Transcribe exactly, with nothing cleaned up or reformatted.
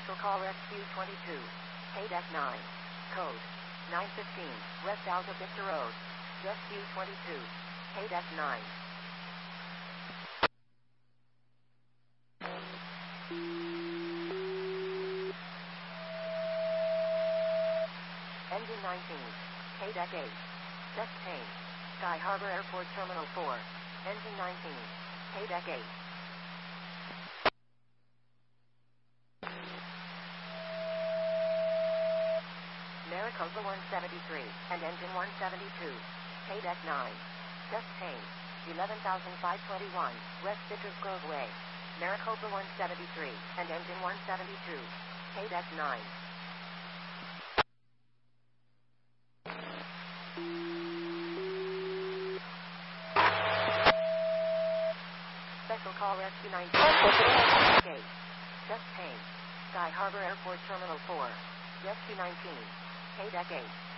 Special Call Rescue twenty-two. K-Deck nine. Code nine fifteen. West Alta Vista Road. Rescue twenty-two. K-Deck nine. Engine nineteen. K-Deck eight. Just change. Sky Harbor Airport Terminal four. Engine nineteen. K-Deck eight. Maricopa one seventy-three and Engine one seventy-two. K-Deck nine. Just change. eleven thousand five hundred twenty-one. West Citrus Grove Way. Maricopa one seventy-three and Engine one seventy-two. K-Deck nine. Special Call Rescue nineteen. Gate. Just change. Sky Harbor Airport Terminal four. Rescue nineteen. K-Deck eight.